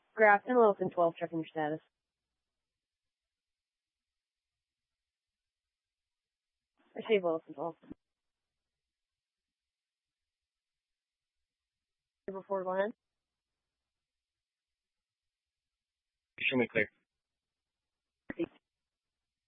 Grafton Wilson 12, checking your status. I see Wilson 12. Before, go ahead. Show me clear.